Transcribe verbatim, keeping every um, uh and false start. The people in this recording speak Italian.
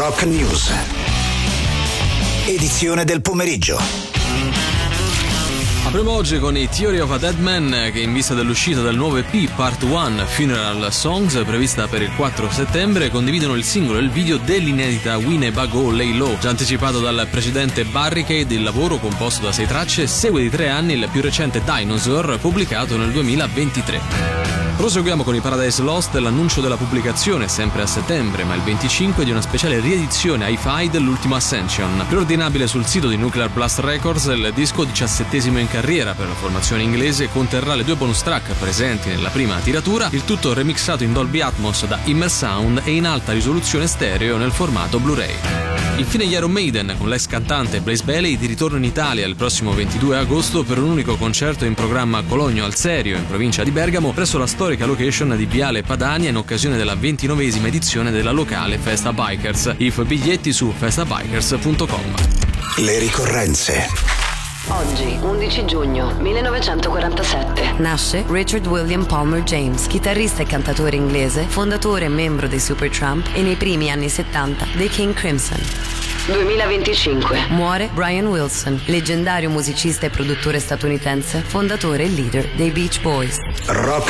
Rock News. Edizione del pomeriggio. Apriamo oggi con i Theory of a Dead Man, che in vista dell'uscita del nuovo E P Part uno Funeral Songs, prevista per il quattro settembre, condividono il singolo e il video dell'inedita Winnebago Lay Low. Già anticipato dal precedente Barricade, il lavoro, composto da sei tracce, segue di tre anni il più recente Dinosaur, pubblicato nel duemilaventitré. Proseguiamo con i Paradise Lost, l'annuncio della pubblicazione sempre a settembre, ma il venticinque, di una speciale riedizione hi-fi dell'ultimo Ascension. Preordinabile sul sito di Nuclear Blast Records, il disco, diciassettesimo in carriera per la formazione inglese, conterrà le due bonus track presenti nella prima tiratura, il tutto remixato in Dolby Atmos da Immer Sound e in alta risoluzione stereo nel formato Blu-ray. Infine gli Iron Maiden, con l'ex cantante Blaze Bayley, di ritorno in Italia il prossimo ventidue agosto per un unico concerto in programma a Cologno al Serio, in provincia di Bergamo, presso la storica location di Viale Padania, in occasione della ventinovesima edizione della locale Festa Bikers. I biglietti su festabikers punto com. Le ricorrenze. Oggi, undici giugno millenovecentoquarantasette, nasce Richard William Palmer James, chitarrista e cantatore inglese, fondatore e membro dei Supertramp e nei primi anni settanta dei King Crimson. duemilaventicinque, muore Brian Wilson, leggendario musicista e produttore statunitense, fondatore e leader dei Beach Boys. Rock